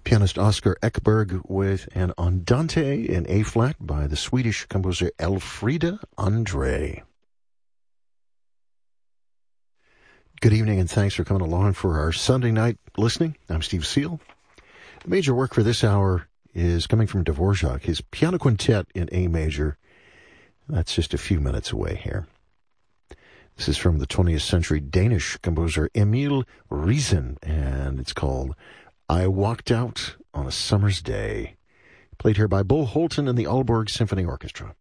Pianist Oscar Ekberg with an Andante in A-flat by the Swedish composer Elfrida Andre. Good evening and thanks for coming along for our Sunday night listening. I'm Steve Seal. The major work for this hour is coming from Dvorak, his piano quintet in A major. That's just a few minutes away here. This is from the 20th century Danish composer Emil Riesen, and it's called I Walked Out on a Summer's Day. Played here by Bo Holton and the Aalborg Symphony Orchestra.